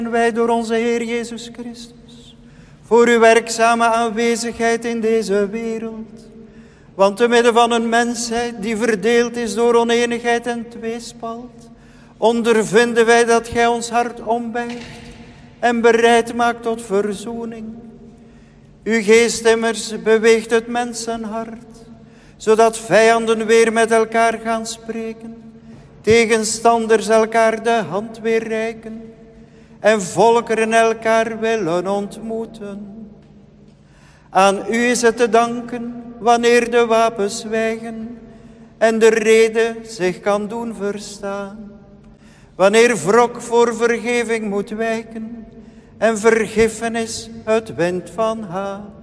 wij door onze Heer Jezus Christus voor uw werkzame aanwezigheid in deze wereld. Want te midden van een mensheid die verdeeld is door oneenigheid en tweespalt, ondervinden wij dat gij ons hart ombuigt en bereid maakt tot verzoening. Uw geest immers beweegt het mensenhart, zodat vijanden weer met elkaar gaan spreken, tegenstanders elkaar de hand weer reiken en volkeren elkaar willen ontmoeten. Aan u is het te danken wanneer de wapens zwijgen en de rede zich kan doen verstaan. Wanneer wrok voor vergeving moet wijken en vergiffenis het wint van haat.